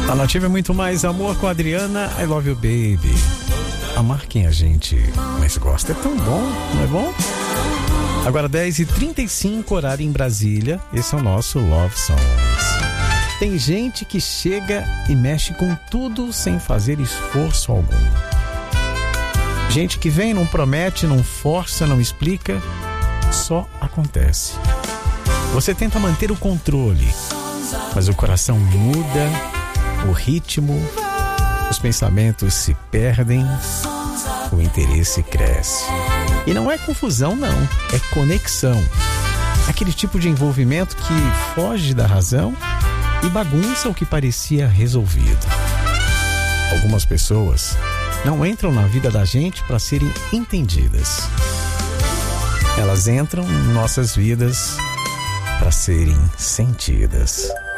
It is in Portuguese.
A Nativa é muito mais amor com a Adriana. I love you, baby. Amar quem a gente mais gosta é tão bom, não é bom? Agora 10h35, horário em Brasília. Esse é o nosso Love Songs. Tem gente que chega e mexe com tudo sem fazer esforço algum. Gente que vem, não promete, não força, não explica, só acontece. Você tenta manter o controle, mas o coração muda, o ritmo, os pensamentos se perdem, o interesse cresce. E não é confusão, não, é conexão. Aquele tipo de envolvimento que foge da razão e bagunça o que parecia resolvido. Algumas pessoas não entram na vida da gente para serem entendidas. Elas entram em nossas vidas para serem sentidas.